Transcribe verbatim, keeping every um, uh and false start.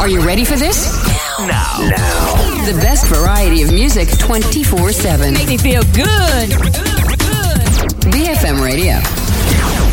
Are you ready for this? Now. Now. The best variety of music twenty-four seven. Make me feel good. Good, good. B F M Radio.